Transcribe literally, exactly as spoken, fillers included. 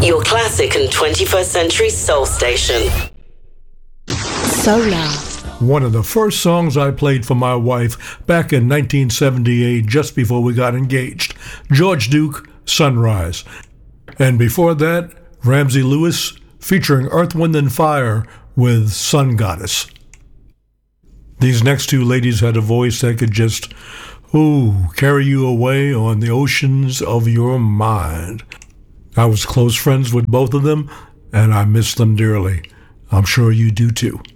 Your classic and twenty-first century soul station. Solar. One of the first songs I played for my wife back in nineteen seventy-eight, just before we got engaged. George Duke, Sunrise. And before that, Ramsey Lewis, featuring Earth, Wind and Fire with Sun Goddess. These next two ladies had a voice that could just, ooh, carry you away on the oceans of your mind. I was close friends with both of them, and I miss them dearly. I'm sure you do too.